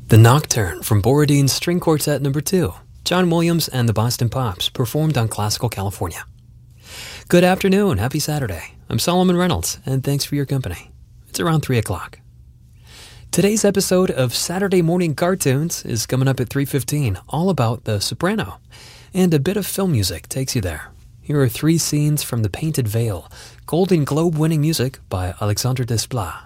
The Nocturne from Borodin's String Quartet No. 2, John Williams and the Boston Pops, performed on Classical California. Good afternoon, happy Saturday. I'm Solomon Reynolds, and thanks for your company. It's around 3 o'clock. Today's episode of Saturday Morning Cartoons is coming up at 3:15, all about The Soprano, and a bit of film music takes you there. Here are 3 scenes from The Painted Veil, Golden Globe-winning music by Alexandre Desplat.